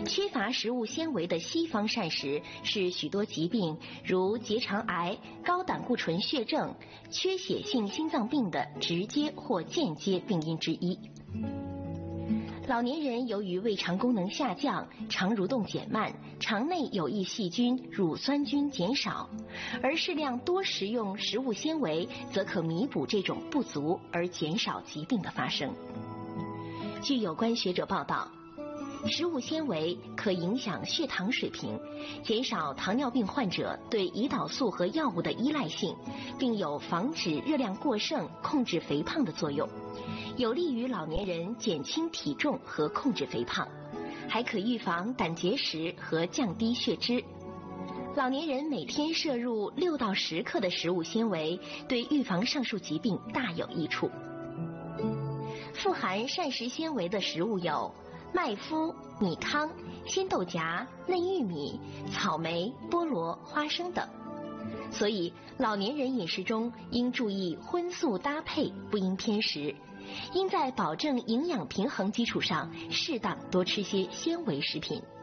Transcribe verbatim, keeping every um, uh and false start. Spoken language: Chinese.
缺乏食物纤维的西方膳食是许多疾病如结肠癌、高胆固醇血症、缺血性心脏病的直接或间接病因之一。老年人由于胃肠功能下降、肠蠕动减慢、肠内有益细菌、乳酸菌减少，而适量多食用食物纤维，则可弥补这种不足，而减少疾病的发生。据有关学者报道，食物纤维可影响血糖水平，减少糖尿病患者对胰岛素和药物的依赖性，并有防止热量过剩、控制肥胖的作用，有利于老年人减轻体重和控制肥胖，还可预防胆结石和降低血脂。老年人每天摄入六到十克的食物纤维，对预防上述疾病大有益处。富含膳食纤维的食物有麦麸、米糠、鲜豆荚、嫩玉米、草莓、菠萝、花生等。所以老年人饮食中应注意荤素搭配，不应偏食，应在保证营养平衡基础上，适当多吃些纤维食品。